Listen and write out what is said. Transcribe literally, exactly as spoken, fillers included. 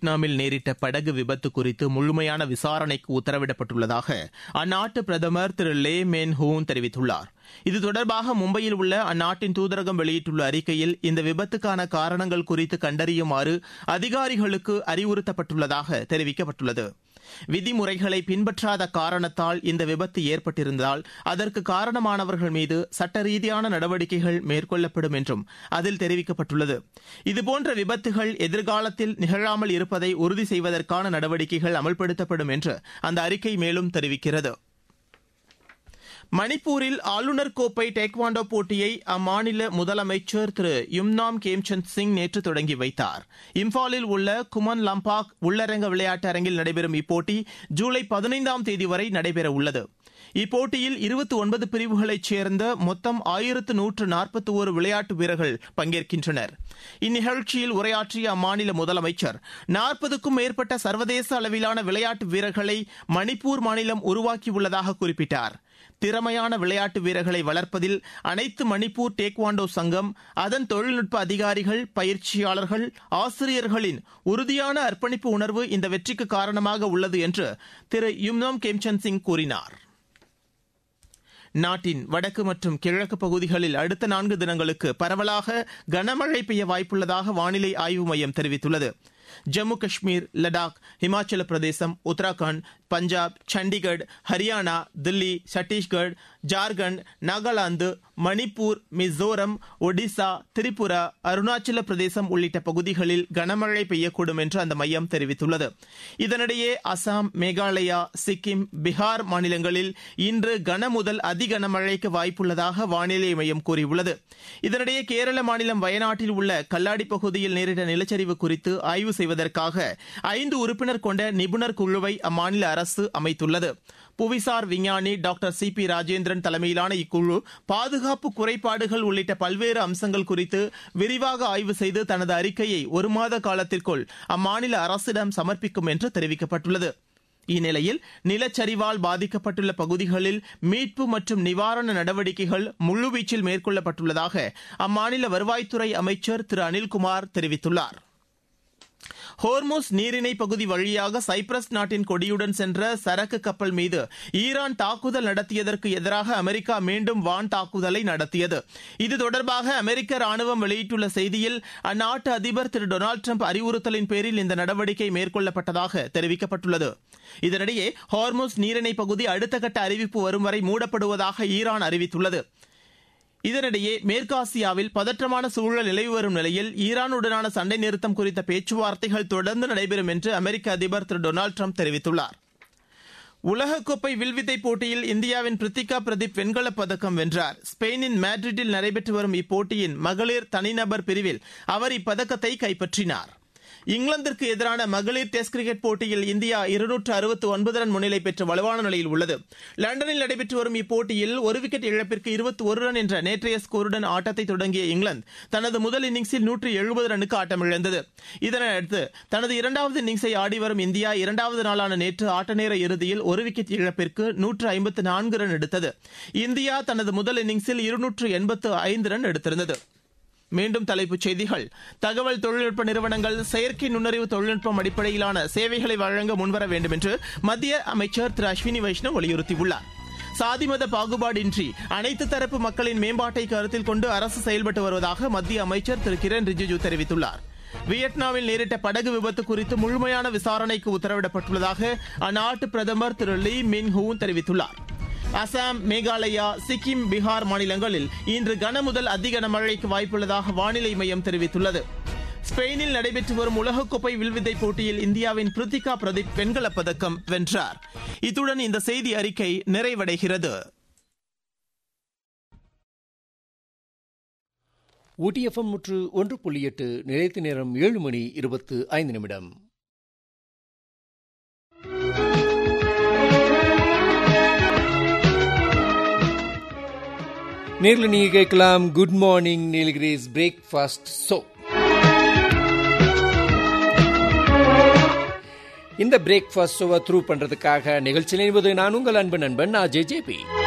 வியட்நாமில் நேரிட்ட படகு விபத்து குறித்து முழுமையான விசாரணைக்கு உத்தரவிடப்பட்டுள்ளதாக அந்நாட்டு பிரதமர் திரு லே மென் ஹூன் தெரிவித்துள்ளார். இது தொடர்பாக மும்பையில் உள்ள அந்நாட்டின் தூதரகம் வெளியிட்டுள்ள அறிக்கையில் இந்த விபத்துக்கான காரணங்கள் குறித்து கண்டறியுமாறு அதிகாரிகளுக்கு அறிவுறுத்தப்பட்டுள்ளதாக தெரிவிக்கப்பட்டுள்ளது. விதிமுறைகளை பின்பற்றாத காரணத்தால் இந்த விபத்து ஏற்பட்டிருந்தால் அதற்கு காரணமானவர்கள் மீது சட்ட ரீதியான நடவடிக்கைகள் மேற்கொள்ளப்படும் என்றும் அதில் தெரிவிக்கப்பட்டுள்ளது. இதுபோன்ற விபத்துகள் எதிர்காலத்தில் நிகழாமல் இருப்பதை உறுதி செய்வதற்கான நடவடிக்கைகள் அமல்படுத்தப்படும் என்று அந்த அறிக்கை மேலும் தெரிவிக்கிறது. மணிப்பூரில் ஆளுநர் கோப்பை டேக்வாண்டோ போட்டியை அம்மாநில முதலமைச்சர் திரு யும்னாம் கேம்சந்த் சிங் நேற்று தொடங்கி வைத்தார். இம்பாலில் உள்ள குமன் லம்பாக் உள்ளரங்க விளையாட்டு அரங்கில் நடைபெறும் இப்போட்டி ஜூலை பதினைந்தாம் தேதி வரை நடைபெற உள்ளது. இப்போட்டியில் இருபத்தி ஒன்பது பிரிவுகளைச் சேர்ந்த மொத்தம் ஆயிரத்து நூற்று நாற்பத்தி ஒரு விளையாட்டு வீரர்கள் பங்கேற்கின்றனர். இந்நிகழ்ச்சியில் உரையாற்றிய அம்மாநில முதலமைச்சர் நாற்பதுக்கும் மேற்பட்ட சர்வதேச அளவிலான விளையாட்டு வீரர்களை மணிப்பூர் மாநிலம் உருவாக்கியுள்ளதாக குறிப்பிட்டார். திறமையான விளையாட்டு வீரர்களை வளர்ப்பதில் அனைத்து மணிப்பூர் டேக்வாண்டோ சங்கம், அதன் தொழில்நுட்ப அதிகாரிகள், பயிற்சியாளர்கள், ஆசிரியர்களின் உறுதியான அர்ப்பணிப்பு உணர்வு இந்த வெற்றிக்கு காரணமாக உள்ளது என்று திரு யும்னாம் கேம்சந்த் சிங் கூறினார். நாட்டின் வடக்கு மற்றும் கிழக்கு பகுதிகளில் அடுத்த நான்கு தினங்களுக்கு பரவலாக கனமழை பெய்ய வாய்ப்புள்ளதாக வானிலை ஆய்வு மையம் தெரிவித்துள்ளது. ஜம்மு காஷ்மீர், லடாக், இமாச்சல பிரதேசம், உத்தராகண்ட், பஞ்சாப், சண்டிகர், ஹரியானா, தில்லி, சத்தீஸ்கர், ஜார்க்கண்ட், நாகாலாந்து, மணிப்பூர், மிசோரம், ஒடிசா, திரிபுரா, அருணாச்சல பிரதேசம் உள்ளிட்ட பகுதிகளில் கனமழை பெய்யக்கூடும் என்று அந்த மையம் தெரிவித்துள்ளது. இதனிடையே அசாம், மேகாலயா, சிக்கிம், பீகார் மாநிலங்களில் இன்று கன முதல் அதி கனமழைக்கு வாய்ப்புள்ளதாக வானிலை மையம் கூறியுள்ளது. இதனிடையே கேரள மாநிலம் வயநாட்டில் உள்ள கல்லாடி பகுதியில் நேரிட்ட நிலச்சரிவு குறித்து ஆய்வு செய்வதற்காக ஐந்து உறுப்பினர் கொண்ட நிபுணர் குழுவை அம்மாநில அரசு அமைத்துள்ளது. புவிசார் விஞ்ஞானி டாக்டர் சி பி ராஜேந்திரன் தலைமையிலான இக்குழு பாதுகாப்பு குறைபாடுகள் உள்ளிட்ட பல்வேறு அம்சங்கள் குறித்து விரிவாக ஆய்வு செய்து தனது அறிக்கையை ஒரு மாத காலத்திற்குள் அம்மாநில அரசிடம் சமர்ப்பிக்கும் என்று தெரிவிக்கப்பட்டுள்ளது. இந்நிலையில் நிலச்சரிவால் பாதிக்கப்பட்டுள்ள பகுதிகளில் மீட்பு மற்றும் நிவாரண நடவடிக்கைகள் முழுவீச்சில் மேற்கொள்ளப்பட்டுள்ளதாக அம்மாநில வருவாய்த்துறை அமைச்சர் திரு அனில்குமார் தெரிவித்துள்ளார். ஹோர்முஸ் நீரிணை பகுதி வழியாக சைப்ரஸ் நாட்டின் கொடியுடன் சென்ற சரக்கு கப்பல் மீது ஈரான் தாக்குதல் நடத்தியதற்கு எதிராக அமெரிக்கா மீண்டும் வான் தாக்குதலை நடத்தியது. இது தொடர்பாக அமெரிக்க ராணுவம் வெளியிட்டுள்ள செய்தியில் அந்நாட்டு அதிபர் திரு டொனால்டு டிரம்ப் அறிவுறுத்தலின் பேரில் இந்த நடவடிக்கை மேற்கொள்ளப்பட்டதாக தெரிவிக்கப்பட்டுள்ளது. இதனிடையே ஹோர்முஸ் நீரிணை பகுதி அடுத்த கட்ட அறிவிப்பு வரும் வரை மூடப்படுவதாக ஈரான் அறிவித்துள்ளது. இதனிடையே மேற்காசியாவில் பதற்றமான சூழல் நிலவி வரும் நிலையில் ஈரானுடனான சண்டை நிறுத்தம் குறித்த பேச்சுவார்த்தைகள் தொடர்ந்து நடைபெறும் என்று அமெரிக்க அதிபர் திரு டொனால்டு டிரம்ப் தெரிவித்துள்ளார். உலகக்கோப்பை வில்வித்தை போட்டியில் இந்தியாவின் பிரித்திகா பிரதீப் வெண்கலப் பதக்கம் வென்றார். ஸ்பெயினின் மேட்ரிட்டில் நடைபெற்று வரும் இப்போட்டியின் மகளிர் தனிநபர் பிரிவில் அவர் இப்பதக்கத்தை கைப்பற்றினார். இங்கிலாந்திற்கு எதிரான மகளிர் டெஸ்ட் கிரிக்கெட் போட்டியில் இந்தியா இருநூற்று அறுபத்தி ஒன்பது ரன் முன்னிலை பெற்று வலுவான நிலையில் உள்ளது. லண்டனில் நடைபெற்று வரும் இப்போட்டியில் ஒரு விக்கெட் இழப்பிற்கு இருபத்தி ஒரு ரன் என்ற நேற்றைய ஸ்கோருடன் ஆட்டத்தை தொடங்கிய இங்கிலாந்து தனது முதல் இன்னிங்ஸில் நூற்று எழுபது ரன்னுக்கு ஆட்டமிழந்தது. இதனையடுத்து தனது இரண்டாவது இன்னிங்ஸை ஆடி வரும் இந்தியா இரண்டாவது நாளான நேற்று ஆட்ட நேர இறுதியில் ஒரு விக்கெட் இழப்பிற்கு நூற்று ஐம்பத்து நான்கு ரன் எடுத்தது. இந்தியா தனது முதல் இன்னிங்ஸில் இருநூற்று எண்பத்து ஐந்து ரன் எடுத்திருந்தது. மீண்டும் தலைப்புச் செய்திகள். தகவல் தொழில்நுட்ப நிறுவனங்கள் செயற்கை நுண்ணறிவு தொழில்நுட்பம் அடிப்படையிலான சேவைகளை வழங்க முன்வர வேண்டும் என்று மத்திய அமைச்சர் திரு அஸ்வினி வைஷ்ணவ் வலியுறுத்தியுள்ளார். சாதி மத பாகுபாடின்றி அனைத்து தரப்பு மக்களின் மேம்பாட்டை கருத்தில் கொண்டு அரசு செயல்பட்டு வருவதாக மத்திய அமைச்சர் திரு கிரண் ரிஜிஜு தெரிவித்துள்ளார். வியட்நாமில் நேரிட்ட படகு விபத்து குறித்து முழுமையான விசாரணைக்கு உத்தரவிடப்பட்டுள்ளதாக அந்நாட்டு பிரதமர் திரு லீ மின் ஹூன் தெரிவித்துள்ளார். அசாம், மேகாலயா, சிக்கிம், பீகார் மாநிலங்களில் இன்று கன முதல் அதி கனமழைக்கு வாய்ப்புள்ளதாக வானிலை மையம் தெரிவித்துள்ளது. ஸ்பெயினில் நடைபெற்று வரும் உலகக்கோப்பை வில்வித்தை போட்டியில் இந்தியாவின் பிரித்திகா பிரதீப் வெண்கலப் பதக்கம் வென்றார். இத்துடன் இந்த செய்தி அறிக்கை நிறைவடைகிறது. ஊட்டி எஃப்எம் நூற்று ஒன்று புள்ளி எட்டு நிலையத்து நேரம் ஏழு மணி இருபத்து ஐந்து நிமிடம். நேரில் நீங்க கேட்கலாம் good morning Nilgiris breakfast show. இந்த பிரேக்ஃபாஸ்ட் ஷோவை த்ரூ பண்றதுக்காக நிகழ்ச்சி நினைவது நான் உங்கள் அன்பு நண்பன் அஜய் ஜேபி.